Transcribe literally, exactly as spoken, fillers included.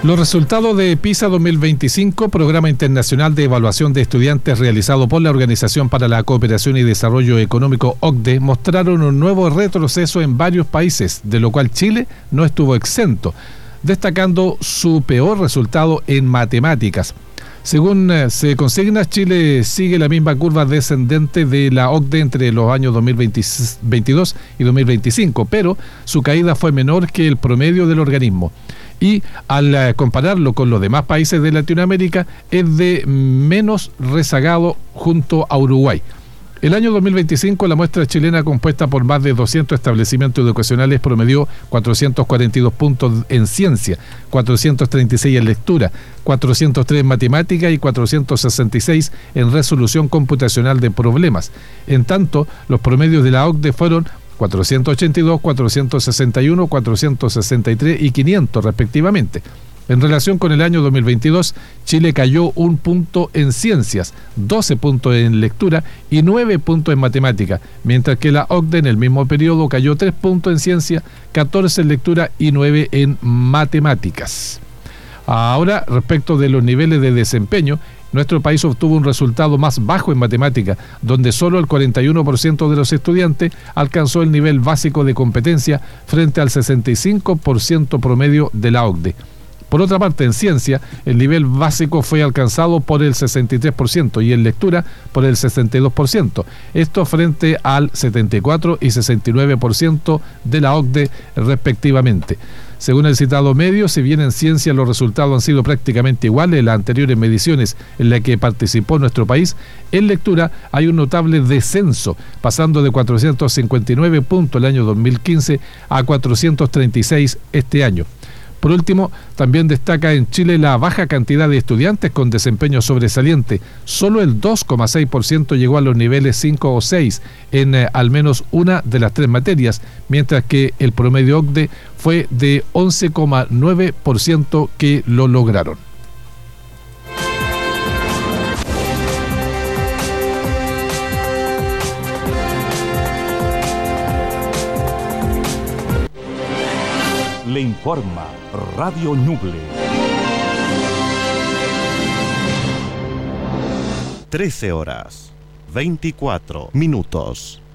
Los resultados de PISA dos mil veinticinco, Programa Internacional de Evaluación de Estudiantes realizado por la Organización para la Cooperación y Desarrollo Económico O C D E, mostraron un nuevo retroceso en varios países, de lo cual Chile no estuvo exento, destacando su peor resultado en matemáticas. Según eh, se consigna, Chile sigue la misma curva descendente de la O C D E entre los años dos mil veintidós y dos mil veinticinco, pero su caída fue menor que el promedio del organismo. Y al eh, compararlo con los demás países de Latinoamérica, es de menos rezagado junto a Uruguay. El año dos mil veinticinco, la muestra chilena, compuesta por más de doscientos establecimientos educacionales, promedió cuatrocientos cuarenta y dos puntos en ciencia, cuatrocientos treinta y seis en lectura, cuatrocientos tres en matemática y cuatrocientos sesenta y seis en resolución computacional de problemas. En tanto, los promedios de la O C D E fueron cuatrocientos ochenta y dos, cuatrocientos sesenta y uno, cuatrocientos sesenta y tres y quinientos respectivamente. En relación con el año dos mil veintidós, Chile cayó un punto en ciencias, doce puntos en lectura y nueve puntos en matemática, mientras que la O C D E en el mismo periodo cayó tres puntos en ciencia, catorce en lectura y nueve en matemáticas. Ahora, respecto de los niveles de desempeño, nuestro país obtuvo un resultado más bajo en matemática, donde solo el cuarenta y uno por ciento de los estudiantes alcanzó el nivel básico de competencia frente al sesenta y cinco por ciento promedio de la O C D E. Por otra parte, en ciencia, el nivel básico fue alcanzado por el sesenta y tres por ciento y en lectura por el sesenta y dos por ciento. Esto frente al setenta y cuatro y sesenta y nueve por ciento de la O C D E respectivamente. Según el citado medio, si bien en ciencia los resultados han sido prácticamente iguales en las anteriores mediciones en las que participó nuestro país, en lectura hay un notable descenso, pasando de cuatrocientos cincuenta y nueve puntos el año dos mil quince a cuatrocientos treinta y seis este año. Por último, también destaca en Chile la baja cantidad de estudiantes con desempeño sobresaliente. Solo el dos coma seis por ciento llegó a los niveles cinco o seis en eh, al menos una de las tres materias, mientras que el promedio O C D E fue de once coma nueve por ciento que lo lograron. Le informa Radio Ñuble. trece horas, veinticuatro minutos.